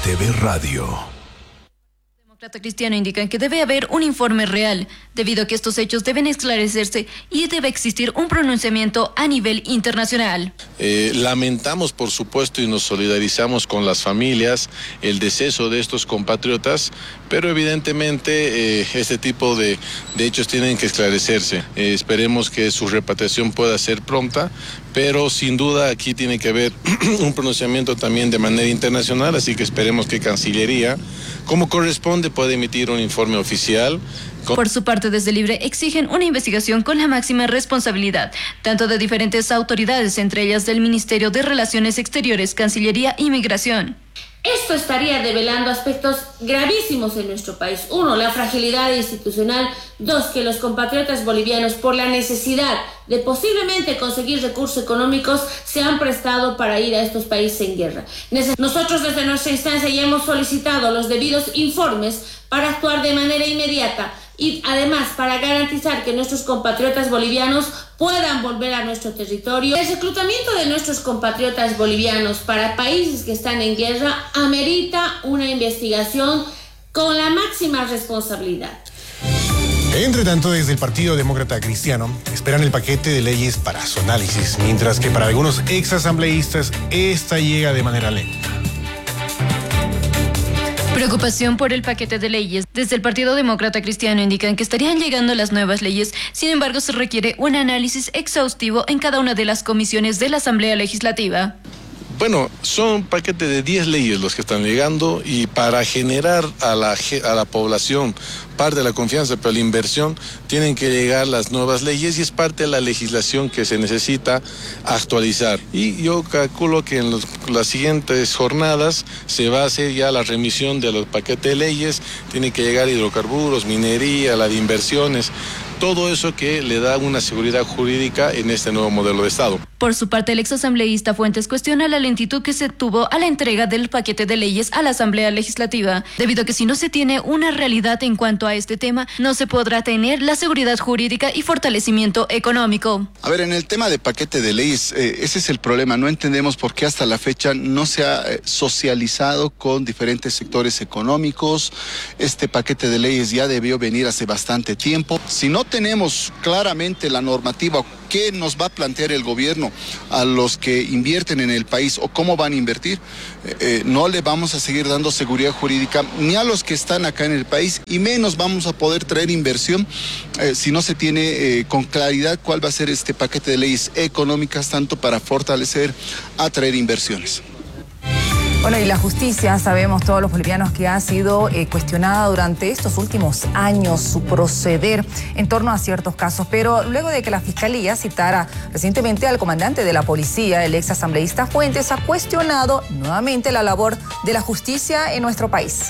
TV Radio. Demócrata Cristiano indican que debe haber un informe real, debido a que estos hechos deben esclarecerse y debe existir un pronunciamiento a nivel internacional. Lamentamos, por supuesto, y nos solidarizamos con las familias el deceso de estos compatriotas, pero evidentemente este tipo de hechos tienen que esclarecerse. Esperemos que su repatriación pueda ser pronta, pero sin duda aquí tiene que haber un pronunciamiento también de manera internacional, así que esperemos que Cancillería, como corresponde, pueda emitir un informe oficial. Por su parte, desde Libre exigen una investigación con la máxima responsabilidad, tanto de diferentes autoridades, entre ellas del Ministerio de Relaciones Exteriores, Cancillería y Migración. Esto estaría develando aspectos gravísimos en nuestro país. 1, la fragilidad institucional. 2, que los compatriotas bolivianos, por la necesidad de posiblemente conseguir recursos económicos, se han prestado para ir a estos países en guerra. Nosotros desde nuestra instancia ya hemos solicitado los debidos informes para actuar de manera inmediata y además para garantizar que nuestros compatriotas bolivianos puedan volver a nuestro territorio. El reclutamiento de nuestros compatriotas bolivianos para países que están en guerra amerita una investigación con la máxima responsabilidad. Entre tanto, desde el Partido Demócrata Cristiano esperan el paquete de leyes para su análisis, mientras que para algunos exasambleístas esta llega de manera lenta. Preocupación por el paquete de leyes. Desde el Partido Demócrata Cristiano indican que estarían llegando las nuevas leyes, sin embargo se requiere un análisis exhaustivo en cada una de las comisiones de la Asamblea Legislativa. Bueno, son paquetes de 10 leyes los que están llegando y para generar a la población parte de la confianza, pero la inversión, tienen que llegar las nuevas leyes y es parte de la legislación que se necesita actualizar. Y yo calculo que en las siguientes jornadas se va a hacer ya la remisión de los paquetes de leyes, tiene que llegar hidrocarburos, minería, la de inversiones, todo eso que le da una seguridad jurídica en este nuevo modelo de Estado. Por su parte, el exasambleísta Fuentes cuestiona la lentitud que se tuvo a la entrega del paquete de leyes a la Asamblea Legislativa, debido a que si no se tiene una realidad en cuanto a este tema, no se podrá tener la seguridad jurídica y fortalecimiento económico. A ver, en el tema de paquete de leyes, ese es el problema. No entendemos por qué hasta la fecha no se ha socializado con diferentes sectores económicos. Este paquete de leyes ya debió venir hace bastante tiempo. Si no tenemos claramente la normativa, qué nos va a plantear el gobierno a los que invierten en el país o cómo van a invertir, no le vamos a seguir dando seguridad jurídica ni a los que están acá en el país y menos vamos a poder traer inversión si no se tiene con claridad cuál va a ser este paquete de leyes económicas tanto para fortalecer, atraer inversiones. Bueno, y la justicia, sabemos todos los bolivianos que ha sido cuestionada durante estos últimos años su proceder en torno a ciertos casos, pero luego de que la Fiscalía citara recientemente al comandante de la policía, el exasambleísta Fuentes ha cuestionado nuevamente la labor de la justicia en nuestro país.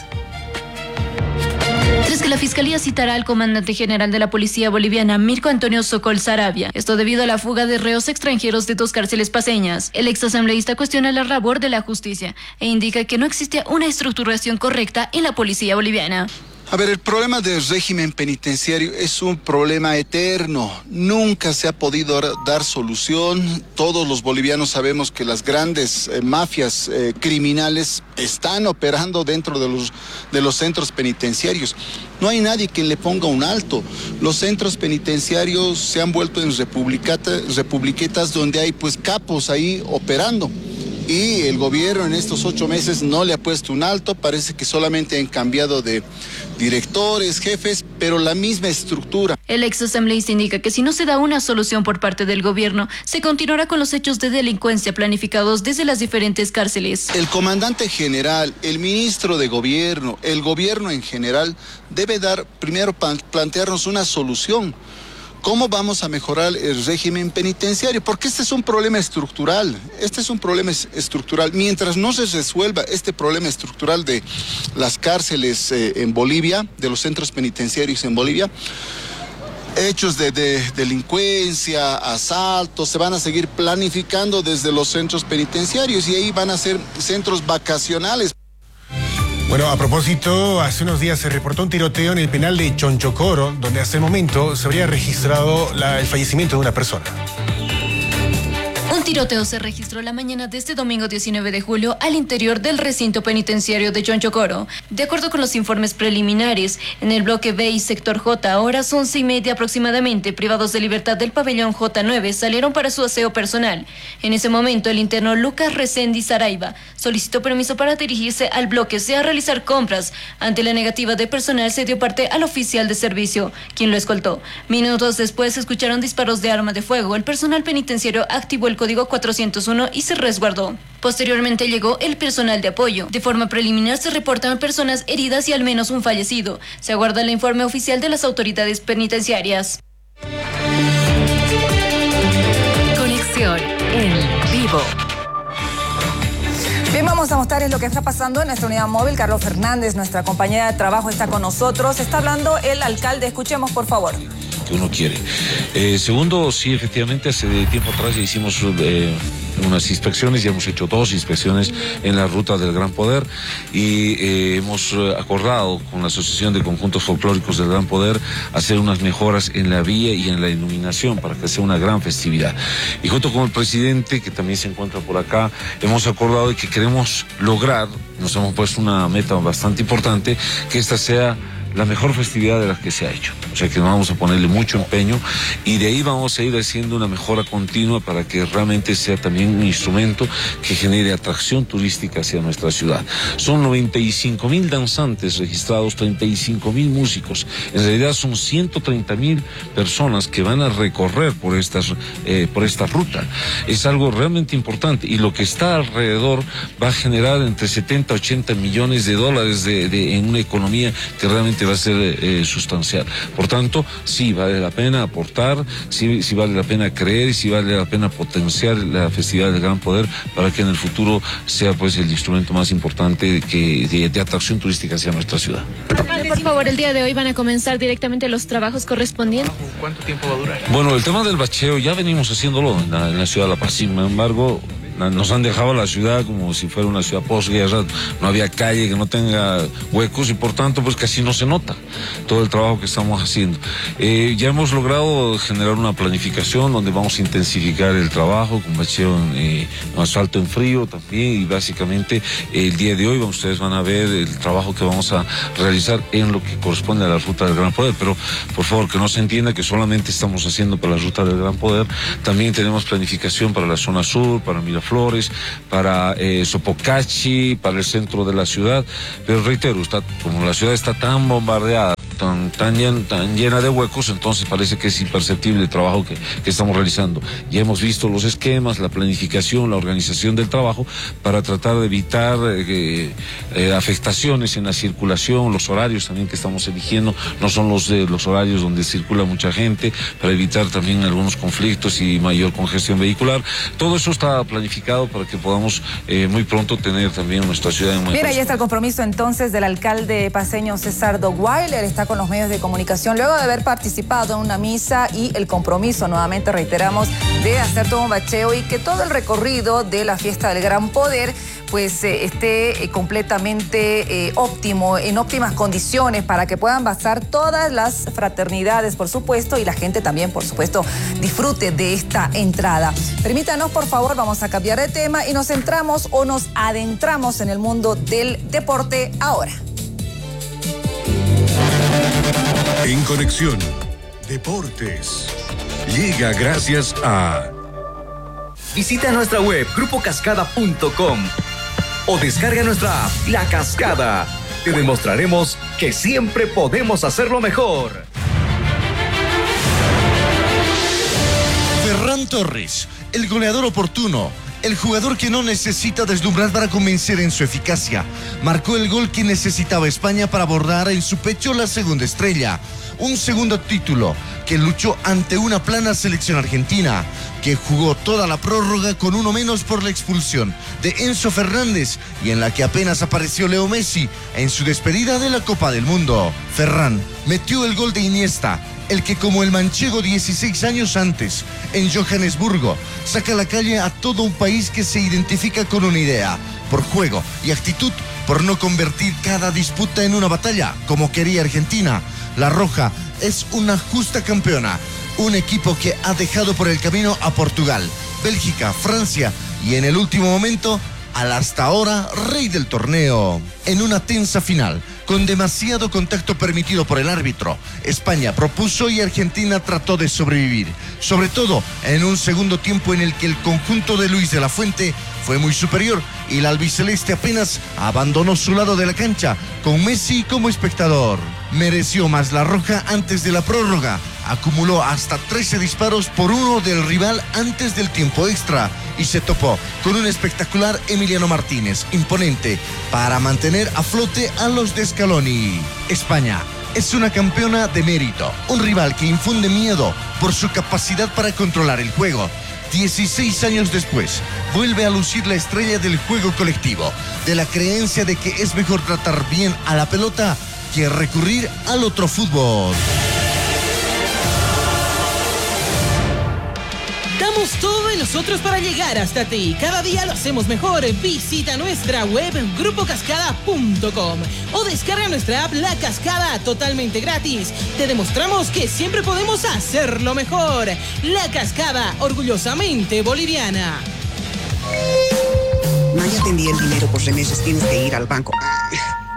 Tras que la Fiscalía citará al comandante general de la Policía Boliviana, Mirko Antonio Sokol Sarabia, esto debido a la fuga de reos extranjeros de 2 cárceles paceñas. El exasambleísta cuestiona la labor de la justicia e indica que no existía una estructuración correcta en la Policía Boliviana. A ver, el problema del régimen penitenciario es un problema eterno. Nunca se ha podido dar solución. Todos los bolivianos sabemos que las grandes mafias criminales están operando dentro de los centros penitenciarios. No hay nadie que le ponga un alto. Los centros penitenciarios se han vuelto en republiquetas donde hay pues capos ahí operando. Y el gobierno en estos 8 meses no le ha puesto un alto, parece que solamente han cambiado de directores, jefes, pero la misma estructura. El exasambleísta indica que si no se da una solución por parte del gobierno, se continuará con los hechos de delincuencia planificados desde las diferentes cárceles. El comandante general, el ministro de gobierno, el gobierno en general, debe primero plantearnos una solución. ¿Cómo vamos a mejorar el régimen penitenciario? Porque este es un problema estructural. Mientras no se resuelva este problema estructural de las cárceles en Bolivia, de los centros penitenciarios en Bolivia, hechos de delincuencia, asaltos, se van a seguir planificando desde los centros penitenciarios y ahí van a ser centros vacacionales. Bueno, a propósito, hace unos días se reportó un tiroteo en el penal de Chonchocoro, donde hasta el momento se habría registrado el fallecimiento de una persona. Un Un tiroteo se registró la mañana de este domingo 19 de julio al interior del recinto penitenciario de Chonchocoro. De acuerdo con los informes preliminares, en el bloque B y sector J, a horas 11:30 aproximadamente, privados de libertad del pabellón J9 salieron para su aseo personal. En ese momento, el interno Lucas Reséndi Saraiva solicitó permiso para dirigirse al bloque C a realizar compras. Ante la negativa de personal, se dio parte al oficial de servicio, quien lo escoltó. Minutos después, se escucharon disparos de arma de fuego. El personal penitenciario activó el código 401 y se resguardó. Posteriormente llegó el personal de apoyo. De forma preliminar se reportan personas heridas y al menos un fallecido. Se aguarda el informe oficial de las autoridades penitenciarias. Conexión en vivo. Bien, vamos a mostrarles lo que está pasando en nuestra unidad móvil. Carlos Fernández, nuestra compañera de trabajo, está con nosotros. Está hablando el alcalde. Escuchemos, por favor. Que uno quiere. Segundo, sí, efectivamente, hace tiempo atrás ya hicimos unas inspecciones, ya hemos hecho 2 inspecciones en la ruta del Gran Poder y hemos acordado con la Asociación de Conjuntos Folclóricos del Gran Poder hacer unas mejoras en la vía y en la iluminación para que sea una gran festividad. Y junto con el presidente, que también se encuentra por acá, hemos acordado de que queremos lograr, nos hemos puesto una meta bastante importante, que esta sea la mejor festividad de las que se ha hecho. O sea que vamos a ponerle mucho empeño y de ahí vamos a ir haciendo una mejora continua para que realmente sea también un instrumento que genere atracción turística hacia nuestra ciudad. Son 95,000 danzantes registrados, 35,000 músicos. En realidad son 130,000 personas que van a recorrer por esta ruta. Es algo realmente importante y lo que está alrededor va a generar entre 70 a 80 millones de dólares en una economía que realmente va a ser sustancial. Por tanto, sí vale la pena aportar, sí vale la pena creer y sí vale la pena potenciar la festividad del Gran Poder para que en el futuro sea pues el instrumento más importante de atracción turística hacia nuestra ciudad. Por favor, el día de hoy van a comenzar directamente los trabajos correspondientes. ¿Cuánto tiempo va a durar? Bueno, el tema del bacheo ya venimos haciéndolo en la ciudad de La Paz. Sin embargo, nos han dejado la ciudad como si fuera una ciudad posguerra, no había calle que no tenga huecos y por tanto pues casi no se nota todo el trabajo que estamos haciendo. Ya hemos logrado generar una planificación donde vamos a intensificar el trabajo con bacheo en asfalto en frío también y básicamente el día de hoy ustedes van a ver el trabajo que vamos a realizar en lo que corresponde a la ruta del Gran Poder, pero por favor que no se entienda que solamente estamos haciendo para la ruta del Gran Poder, también tenemos planificación para la zona sur, para Miraflores, para Sopocachi, para el centro de la ciudad, pero reitero, como la ciudad está tan bombardeada, tan llena de huecos, entonces parece que es imperceptible el trabajo que estamos realizando. Ya hemos visto los esquemas, la planificación, la organización del trabajo para tratar de evitar afectaciones en la circulación, los horarios también que estamos eligiendo no son los horarios donde circula mucha gente, para evitar también algunos conflictos y mayor congestión vehicular. Todo eso está planificado para que podamos muy pronto tener también nuestra ciudad en Mira, ahí está el compromiso entonces del alcalde paceño César Dockweiler, está con los medios de comunicación luego de haber participado en una misa y el compromiso, nuevamente reiteramos, de hacer todo un bacheo y que todo el recorrido de la fiesta del Gran Poder pues esté completamente óptimo, en óptimas condiciones para que puedan pasar todas las fraternidades, por supuesto, y la gente también, por supuesto, disfrute de esta entrada. Permítanos, por favor, vamos a cambiar de tema y nos centramos o nos adentramos en el mundo del deporte ahora. En Conexión Deportes llega gracias a... Visita nuestra web grupocascada.com o descarga nuestra app La Cascada. Te demostraremos que siempre podemos hacerlo mejor. Ferran Torres, el goleador oportuno, el jugador que no necesita deslumbrar para convencer en su eficacia, marcó el gol que necesitaba España para bordar en su pecho la segunda estrella. Un segundo título que luchó ante una plana selección argentina, que jugó toda la prórroga con uno menos por la expulsión de Enzo Fernández y en la que apenas apareció Leo Messi en su despedida de la Copa del Mundo. Ferran metió el gol de Iniesta, el que como el manchego 16 años antes, en Johannesburgo, saca a la calle a todo un país que se identifica con una idea, por juego y actitud, por no convertir cada disputa en una batalla, como quería Argentina. La Roja es una justa campeona, un equipo que ha dejado por el camino a Portugal Bélgica, Francia y en el último momento al hasta ahora rey del torneo. En una tensa final, con demasiado contacto permitido por el árbitro, España propuso y Argentina trató de sobrevivir, sobre todo en un segundo tiempo en el que el conjunto de Luis de la Fuente fue muy superior y la albiceleste apenas abandonó su lado de la cancha, con Messi como espectador. Mereció más la roja antes de la prórroga, acumuló hasta 13 disparos por uno del rival antes del tiempo extra y se topó con un espectacular Emiliano Martínez, imponente, para mantener a flote a los de Scaloni. España es una campeona de mérito, un rival que infunde miedo por su capacidad para controlar el juego. 16 años después, vuelve a lucir la estrella del juego colectivo, de la creencia de que es mejor tratar bien a la pelota que recurrir al otro fútbol. Damos todo de nosotros para llegar hasta ti. Cada día lo hacemos mejor. Visita nuestra web grupocascada.com o descarga nuestra app La Cascada totalmente gratis. Te demostramos que siempre podemos hacerlo mejor. La Cascada, orgullosamente boliviana. No, ya te envié el dinero por remesas, tienes que ir al banco.